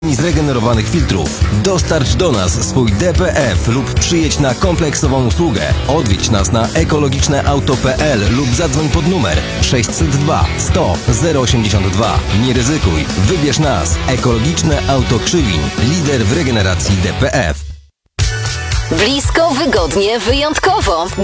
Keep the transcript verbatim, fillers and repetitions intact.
zregenerowanych filtrów. Dostarcz do nas swój D P F lub przyjedź na kompleksową usługę. Odwiedź nas na ekologiczne auto kropka p l lub zadzwoń pod numer sześćset dwa sto zero osiemdziesiąt dwa. Nie ryzykuj, wybierz nas. Ekologiczne Auto Krzywiń, lider w regeneracji D P F. Blisko, wygodnie, wyjątkowo.